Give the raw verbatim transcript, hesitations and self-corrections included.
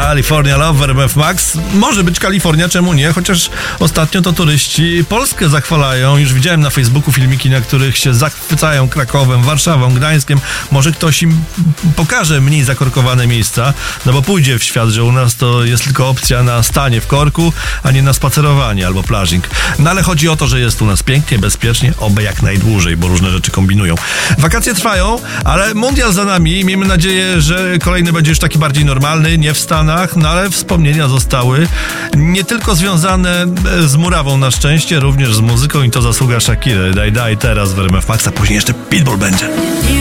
California Love w R M F Max. Może być Kalifornia, czemu nie? Chociaż ostatnio to turyści Polskę zachwalają. Już widziałem na Facebooku filmiki, na których się zachwycają Krakowem, Warszawą, Gdańskiem. Może ktoś im pokaże mniej zakorkowane miejsca, no bo pójdzie w świat, że u nas to jest tylko opcja na stanie w korku, a nie na spacerowanie albo plażing. No ale chodzi o to, że jest u nas pięknie, bezpiecznie, oby jak najdłużej, bo różne rzeczy kombinują. Wakacje trwają, ale mundial za nami. Miejmy nadzieję, że kolejny będzie już taki bardziej normalny, nie w Stanach, no ale wspomnienia zostały nie tylko związane z murawą na szczęście, również z muzyką i to zasługa Shakiry. Daj, daj teraz w R M F Max, a później jeszcze Pitbull będzie.